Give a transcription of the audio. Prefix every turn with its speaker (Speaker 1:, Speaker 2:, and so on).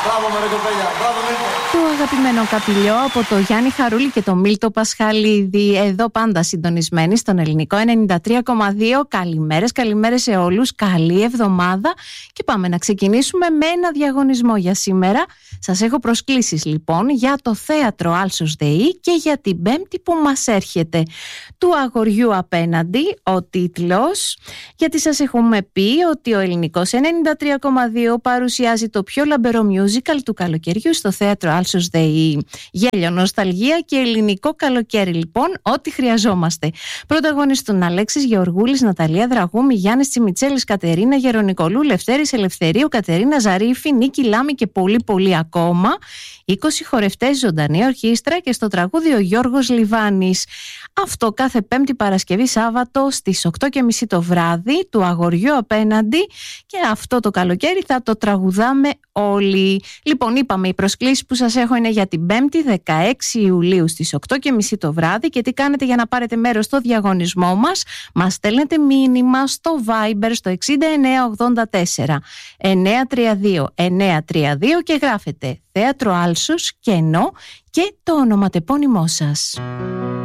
Speaker 1: Μπράβο, μωρέ κοπέλια. Μπράβο, Μίλτο.
Speaker 2: Το αγαπημένο Καπηλιό από το Γιάννη Χαρούλη και το Μίλτο Πασχαλίδη. Εδώ πάντα συντονισμένοι στον Ελληνικό 93,2. Καλημέρες σε όλους. Καλή εβδομάδα. Και πάμε να ξεκινήσουμε με ένα διαγωνισμό για σήμερα. Σας έχω προσκλήσεις λοιπόν για το θέατρο Άλσος ΔΕΗ και για την Πέμπτη που μας έρχεται. Του αγοριού απέναντι, ο τίτλος, γιατί σας έχουμε πει ότι ο Ελληνικός 93,2 παρουσιάζει το πιο λαμπερό musical του καλοκαιριού στο θέατρο Άλσος ΔΕΗ. Γέλιο, νοσταλγία και ελληνικό καλοκαίρι λοιπόν, ό,τι χρειαζόμαστε. Πρωταγωνιστούν Αλέξης Γεωργούλης, Ναταλία Δραγούμη, Γιάννης Τσιμιτσέλης, Κατερίνα Γερονικολού, Λευτέρης Ελευθερίου, Κατερίνα Ζαρίφη, Νίκη Λάμη και πολύ ακόμα. 20 χορευτές, ζωντανή ορχήστρα και στο τραγούδι ο Γιώργος Λιβάνης. Αυτό κάθε Πέμπτη, Παρασκευή, Σάββατο στις 8.30 το βράδυ, του αγοριού απέναντι, και αυτό το καλοκαίρι θα το τραγουδάμε όλοι. Λοιπόν, είπαμε, οι προσκλήσεις που σας έχω είναι για την Πέμπτη 16 Ιουλίου στις 8.30 το βράδυ. Και τι κάνετε για να πάρετε μέρος στο διαγωνισμό μας? Μας στέλνετε μήνυμα στο Viber στο 6984 932 932 και γράφετε Θέατρο Άλσος, κενό, και το ονοματεπώνυμό σας.